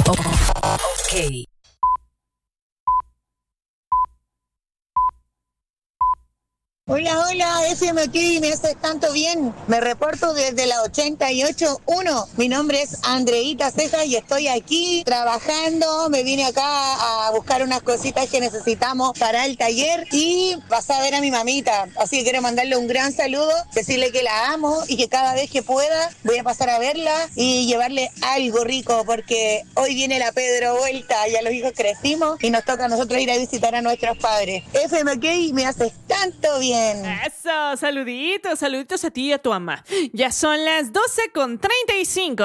Ok. Hola, hola, FMK, me haces tanto bien. Me reporto desde la 88.1. Mi nombre es Andreita Ceja y estoy aquí trabajando. Me vine acá a buscar unas cositas que necesitamos para el taller y vas a ver a mi mamita. Así que quiero mandarle un gran saludo, decirle que la amo y que cada vez que pueda voy a pasar a verla y llevarle algo rico porque hoy viene la Pedro Vuelta. Ya los hijos crecimos y nos toca a nosotros ir a visitar a nuestros padres. FMK, me haces tanto bien. Eso, saluditos a ti y a tu mamá. Ya son las 12:35.